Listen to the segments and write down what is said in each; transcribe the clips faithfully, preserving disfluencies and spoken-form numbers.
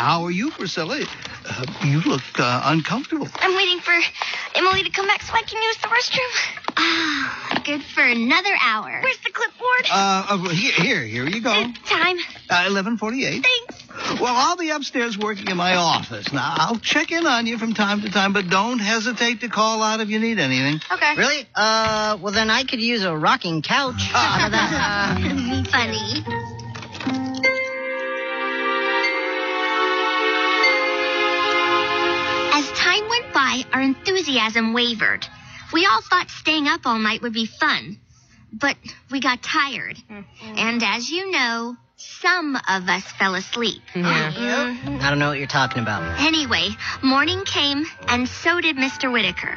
how are you, Priscilla? Uh, you look uh, uncomfortable. I'm waiting for Emily to come back so I can use the restroom. Ah, good for another hour. Where's the clipboard? Uh, uh here, here, here you go. It's time. Uh, eleven forty-eight. Thanks. Well, I'll be upstairs working in my office. Now, I'll check in on you from time to time, but don't hesitate to call out if you need anything. Okay. Really? Uh, well, then I could use a rocking couch. How about that? Uh, funny. As time went by, our enthusiasm wavered. We all thought staying up all night would be fun, but we got tired. Mm-hmm. And as you know, some of us fell asleep. Yeah. Mm-hmm. I don't know what you're talking about. Anyway, morning came, and so did Mister Whitaker.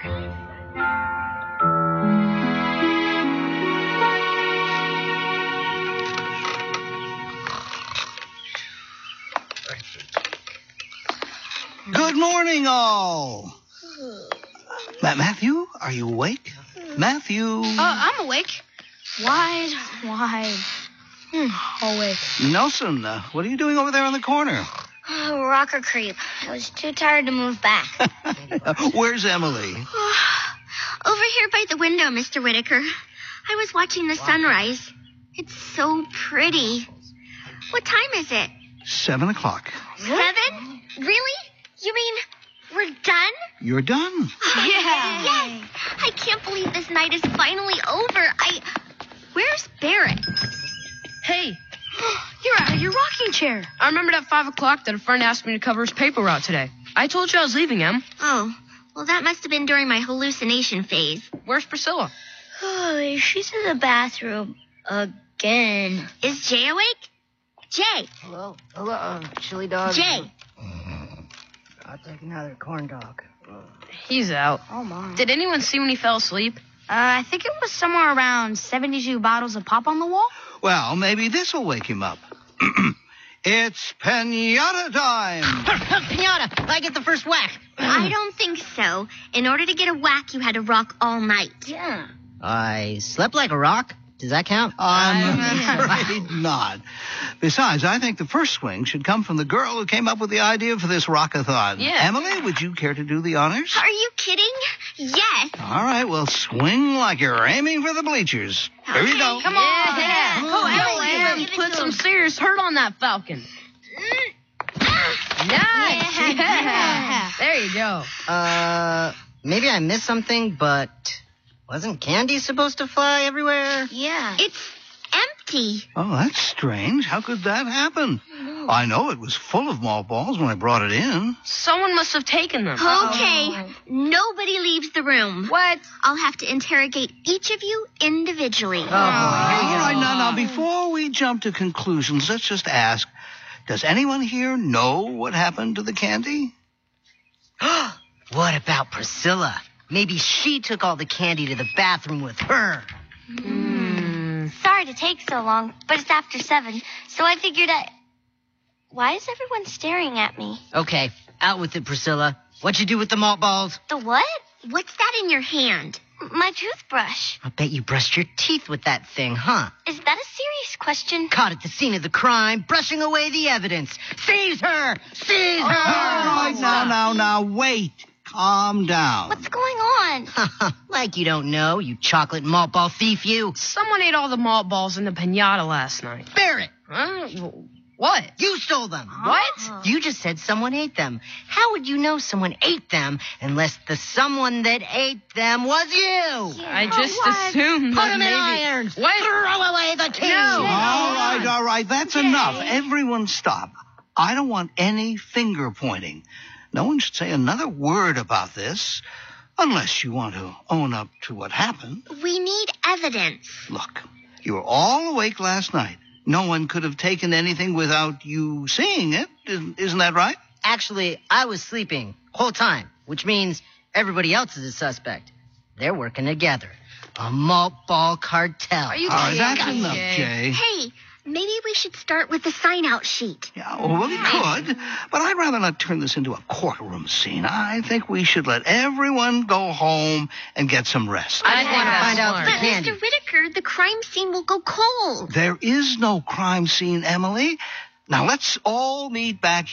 Good morning, all. Ma- Matthew, are you awake? Matthew? Uh, I'm awake. Wide, wide. Hmm, awake. Nelson, uh, what are you doing over there in the corner? Oh, rocker creep. I was too tired to move back. Where's Emily? Over here by the window, Mister Whitaker. I was watching the sunrise. It's so pretty. What time is it? Seven o'clock. Seven? Really? You mean we're done? You're done. Oh, Yeah. yes. I can't believe this night is finally over. I... Where's Barrett? Hey, you're out of your rocking chair. I remembered at five o'clock that a friend asked me to cover his paper route today. I told you I was leaving, Em. Oh, well, that must have been during my hallucination phase. Where's Priscilla? Oh, she's in the bathroom again. Is Jay awake? Jay. Hello? Hello, uh, chili dog. Jay. I'll take another corn dog. He's out. Oh, my. Did anyone see when he fell asleep? Uh, I think it was somewhere around seventy-two bottles of pop on the wall. Well, maybe this will wake him up. It's pinata time. Pinata! I get the first whack. I don't think so. In order to get a whack, you had to rock all night. Yeah. I slept like a rock. Does that count? I'm afraid not. Besides, I think the first swing should come from the girl who came up with the idea for this rockathon. Yeah. Emily, would you care to do the honors? Are you kidding? Yes. All right, well, swing like you're aiming for the bleachers. Here you go. Come on. Yeah. Oh, Emily, Emily, give it put to some him. serious hurt on that falcon. Nice. Yeah. Yeah. There you go. Uh, maybe I missed something, but wasn't candy supposed to fly everywhere? Yeah. It's empty. Oh, that's strange. How could that happen? I know it was full of malt balls when I brought it in. Someone must have taken them. Okay. Nobody leaves the room. What? I'll have to interrogate each of you individually. Oh, boy. All right, now, now, before we jump to conclusions, let's just ask, does anyone here know what happened to the candy? What about Priscilla? Maybe she took all the candy to the bathroom with her. Hmm. Sorry to take so long, but it's after seven, so I figured I... Why is everyone staring at me? Okay, out with it, Priscilla. What'd you do with the malt balls? The what? What's that in your hand? My toothbrush. I bet you brushed your teeth with that thing, huh? Is that a serious question? Caught at the scene of the crime, brushing away the evidence. Seize her! Seize All her! right, now, now, now, wait. Calm down. What's going on? Like you don't know, you chocolate malt ball thief, you. Someone ate all the malt balls in the pinata last night. Barrett, Huh? What? you stole them. What? You just said someone ate them. How would you know someone ate them unless the someone that ate them was you? I just what? assumed Put that them maybe... in irons. What? Throw away the key. No. All right, all right, that's enough. Everyone stop. I don't want any finger pointing. No one should say another word about this, unless you want to own up to what happened. We need evidence. Look, you were all awake last night. No one could have taken anything without you seeing it. Isn't, isn't that right? Actually, I was sleeping whole time, which means everybody else is a suspect. They're working together. A malt ball cartel. Are you All right, that's kidding? enough, Jay. Jay. Hey, maybe we should start with the sign-out sheet. Yeah, well, we could, but I'd rather not turn this into a courtroom scene. I think we should let everyone go home and get some rest. I just think want to that's find out smart. the But, candy. Mister Whitaker, the crime scene will go cold. There is no crime scene, Emily. Now, let's all meet back